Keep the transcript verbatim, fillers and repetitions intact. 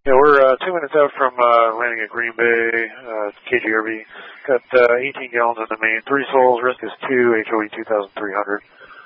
Yeah, we're uh, two minutes out from uh, landing at Green Bay, uh, K G R B. Got uh, eighteen gallons in the main, three souls, risk is two, H O E two thousand three hundred.